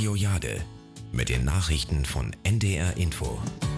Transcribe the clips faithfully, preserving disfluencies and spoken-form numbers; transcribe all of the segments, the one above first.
Radio Jade mit den Nachrichten von N D R Info.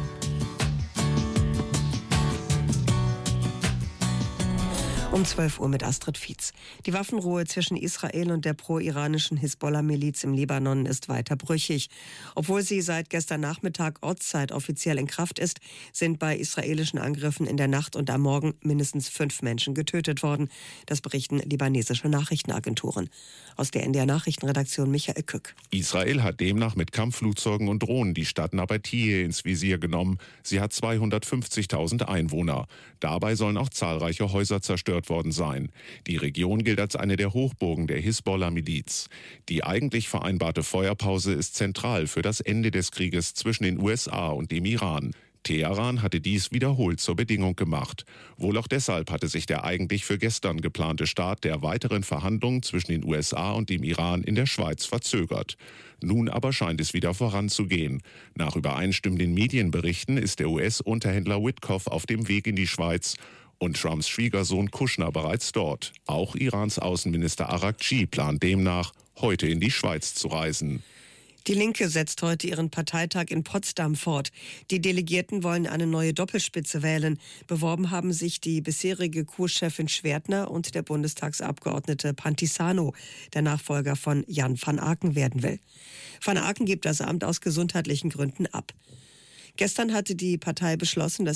Um zwölf Uhr mit Astrid Fietz. Die Waffenruhe zwischen Israel und der pro-iranischen Hisbollah-Miliz im Libanon ist weiter brüchig. Obwohl sie seit gestern Nachmittag Ortszeit offiziell in Kraft ist, sind bei israelischen Angriffen in der Nacht und am Morgen mindestens fünf Menschen getötet worden. Das berichten libanesische Nachrichtenagenturen. Aus der N D R-Nachrichtenredaktion Michael Kück. Israel hat demnach mit Kampfflugzeugen und Drohnen die Stadt Nabatieh ins Visier genommen. Sie hat zweihundertfünfzigtausend Einwohner. Dabei sollen auch zahlreiche Häuser zerstört worden sein. Die Region gilt als eine der Hochburgen der Hisbollah-Miliz. Die eigentlich vereinbarte Feuerpause ist zentral für das Ende des Krieges zwischen den U S A und dem Iran. Teheran hatte dies wiederholt zur Bedingung gemacht. Wohl auch deshalb hatte sich der eigentlich für gestern geplante Start der weiteren Verhandlungen zwischen den U S A und dem Iran in der Schweiz verzögert. Nun aber scheint es wieder voranzugehen. Nach übereinstimmenden Medienberichten ist der U S-Unterhändler Witkoff auf dem Weg in die Schweiz und Trumps Schwiegersohn Kushner bereits dort. Auch Irans Außenminister Araghchi plant demnach, heute in die Schweiz zu reisen. Die Linke setzt heute ihren Parteitag in Potsdam fort. Die Delegierten wollen eine neue Doppelspitze wählen. Beworben haben sich die bisherige Kurchefin Schwertner und der Bundestagsabgeordnete Pantisano, der Nachfolger von Jan van Aken werden will. Van Aken gibt das Amt aus gesundheitlichen Gründen ab. Gestern hatte die Partei beschlossen, dass